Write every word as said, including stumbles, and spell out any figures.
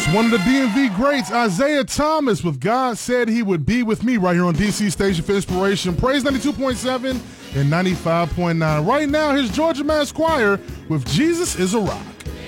One of the D M V greats, Isaiah Thomas, with God Said He Would Be With Me, right here on D C Station for Inspiration. Praise ninety-two point seven and ninety-five point nine. Right now, here's Georgia Mass Choir with Jesus Is a Rock.